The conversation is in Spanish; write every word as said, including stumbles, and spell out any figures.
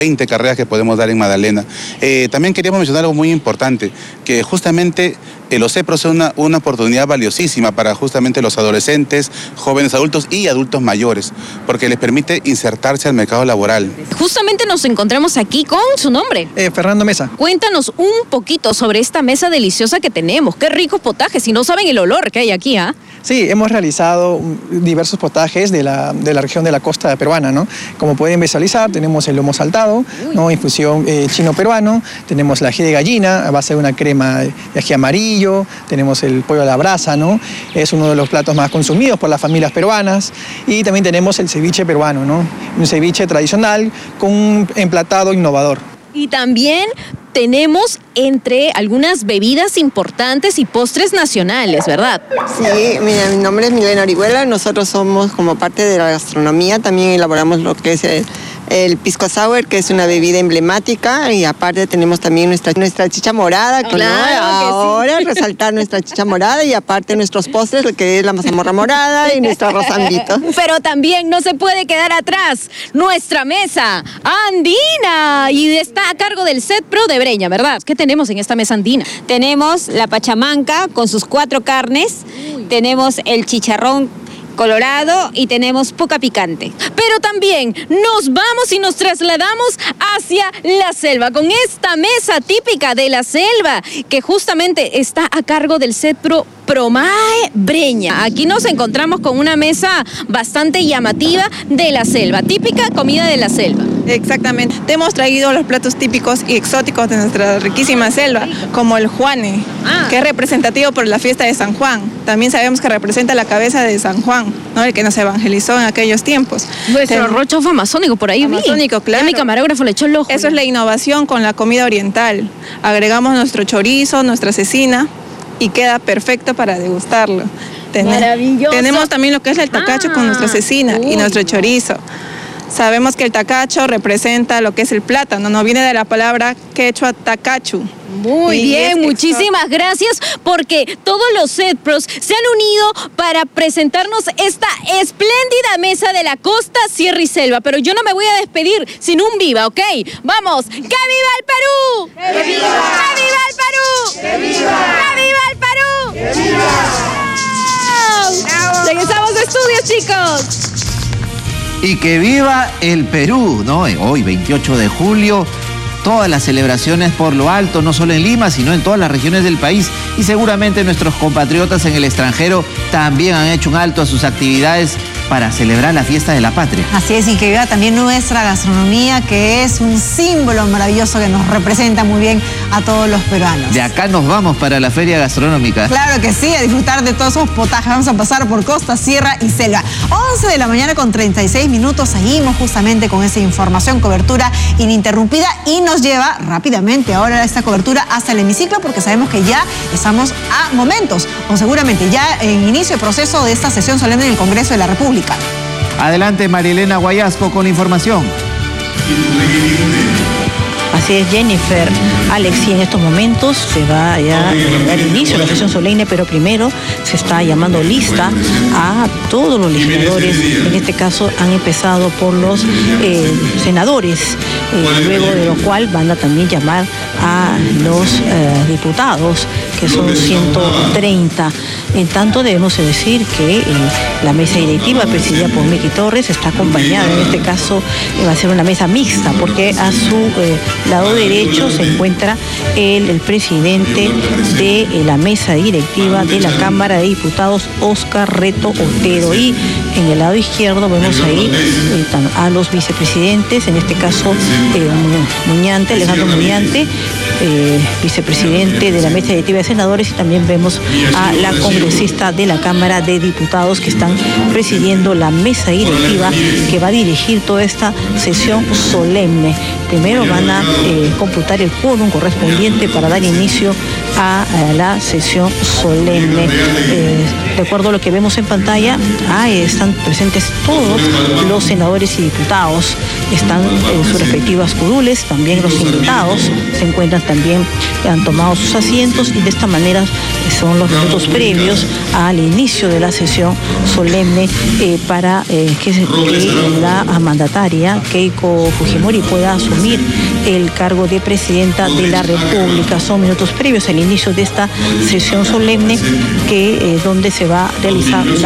veinte carreras que podemos dar en Magdalena. Eh, también queríamos mencionar algo muy importante, que justamente eh, los CEPROS son una, una oportunidad valiosísima para justamente los adolescentes, jóvenes adultos y adultos mayores, porque les permite insertarse al mercado laboral. Justamente nos encontramos aquí con su nombre. Eh, Fernando Mesa. Cuéntanos un poquito sobre esta mesa deliciosa que tenemos. Qué ricos potajes, si no saben el olor que hay aquí, ¿ah? ¿eh? Sí, hemos realizado diversos potajes de la, de la región de la costa peruana, ¿no? Como pueden visualizar, tenemos el lomo saltado, ¿no? Infusión eh, chino-peruano, tenemos el ají de gallina a base de una crema de ají amarillo, tenemos el pollo a la brasa, ¿no? Es uno de los platos más consumidos por las familias peruanas, y también tenemos el ceviche peruano, ¿no? Un ceviche tradicional con un emplatado innovador. Y también tenemos entre algunas bebidas importantes y postres nacionales, ¿verdad? Sí, mira, mi nombre es Milena Orihuela, nosotros somos como parte de la gastronomía, también elaboramos lo que es el, el pisco sour, que es una bebida emblemática, y aparte tenemos también nuestra, nuestra chicha morada, que claro, ¿no? que ahora sí. resaltar nuestra chicha morada, y aparte nuestros postres, lo que es la mazamorra morada y nuestro arroz andito. Pero también no se puede quedar atrás nuestra mesa andina, y está a cargo del CEPRO de Breña, ¿verdad? ¿Qué tenemos en esta mesa andina? Tenemos la pachamanca con sus cuatro carnes, Uy. tenemos el chicharrón colorado y tenemos poca picante. Pero también nos vamos y nos trasladamos hacia la selva, con esta mesa típica de la selva, que justamente está a cargo del CEPRO Promae Breña. Aquí nos encontramos con una mesa bastante llamativa de la selva, típica comida de la selva. Exactamente. Te hemos traído los platos típicos y exóticos de nuestra riquísima selva, como el juane, ah. que es representativo por la fiesta de San Juan. También sabemos que representa la cabeza de San Juan, ¿no? El que nos evangelizó en aquellos tiempos. Nuestro Ten... rocho fue amazónico, por ahí amazónico, vi. claro. Ya mi camarógrafo le echó el ojo. Eso es la innovación con la comida oriental. Agregamos nuestro chorizo, nuestra cecina, y queda perfecto para degustarlo. Ten... Maravilloso. Tenemos también lo que es el tacacho ah. con nuestra cecina Uy. y nuestro chorizo. Sabemos que el tacacho representa lo que es el plátano, no viene de la palabra quechua tacachu. Muy y bien, muchísimas gracias, porque todos los CEPROS se han unido para presentarnos esta espléndida mesa de la costa, sierra y selva. Pero yo no me voy a despedir sin un viva, ¿ok? ¡Vamos! ¡Que viva el Perú! ¡Que viva! ¡Que viva el Perú! ¡Que viva! ¡Que viva el Perú! ¡Que viva! Regresamos a estudios, chicos. Y que viva el Perú, ¿no? Hoy, veintiocho de julio, todas las celebraciones por lo alto, no solo en Lima, sino en todas las regiones del país. Y seguramente nuestros compatriotas en el extranjero también han hecho un alto a sus actividades para celebrar la fiesta de la patria. Así es, y que viva también nuestra gastronomía, que es un símbolo maravilloso que nos representa muy bien a todos los peruanos. De acá nos vamos para la feria gastronómica. Claro que sí, a disfrutar de todos esos potajes. Vamos a pasar por costa, sierra y selva. once de la mañana con treinta y seis minutos, seguimos justamente con esa información, cobertura ininterrumpida, y nos lleva rápidamente ahora esta cobertura hasta el hemiciclo, porque sabemos que ya estamos a momentos, o seguramente ya en inicio de proceso de esta sesión solemne del Congreso de la República. Adelante, Marilena Guayasco con la información. Así es, Jennifer. Alex, y en estos momentos se va ya a dar inicio a la sesión solemne, pero primero se está llamando lista a todos los legisladores. En este caso han empezado por los eh, senadores, eh, luego de lo cual van a también llamar a los eh, diputados, que son ciento treinta. En tanto, debemos decir que eh, la mesa directiva presidida por Miki Torres está acompañada, en este caso eh, va a ser una mesa mixta, porque a su eh, lado derecho se encuentra el, el presidente de eh, la mesa directiva de la Cámara de Diputados, Oscar Reto Otero, y en el lado izquierdo vemos ahí eh, a los vicepresidentes, en este caso eh, Muñante, Alejandro Muñante, eh, vicepresidente de la mesa directiva de senadores, y también vemos a la congresista de la Cámara de Diputados, que están presidiendo la mesa directiva que va a dirigir toda esta sesión solemne. Primero van a eh, computar el quórum correspondiente para dar inicio a, a la sesión solemne. Eh, de acuerdo a lo que vemos en pantalla, ah, están presentes todos los senadores y diputados, están en sus respectivas curules, también los invitados se encuentran también, han tomado sus asientos y de esta manera son los minutos previos al inicio de la sesión solemne eh, para eh, que, que la mandataria Keiko Fujimori pueda asumir el cargo de presidenta de la República. Son minutos previos al inicio de esta sesión solemne que eh, donde se va a realizar la